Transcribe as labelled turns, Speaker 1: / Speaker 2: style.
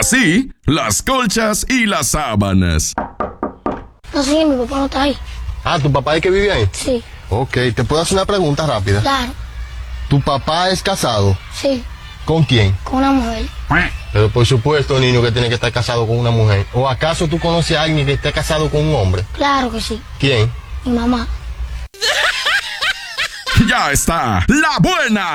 Speaker 1: Así, las colchas y las sábanas.
Speaker 2: No sé, mi papá no está ahí.
Speaker 3: Ah, ¿tu papá es que vive ahí?
Speaker 2: Sí,
Speaker 3: Ok, ¿te puedo hacer una pregunta rápida?
Speaker 2: claro,
Speaker 3: ¿Tu papá es casado?
Speaker 2: sí,
Speaker 3: ¿Con quién?
Speaker 2: con una mujer.
Speaker 3: Pero por supuesto, niño, que tiene que estar casado con una mujer. ¿O acaso tú conoces a alguien que esté casado con un hombre?
Speaker 2: Claro que sí,
Speaker 3: ¿Quién?
Speaker 2: mi mamá.
Speaker 1: Ya está, la buena.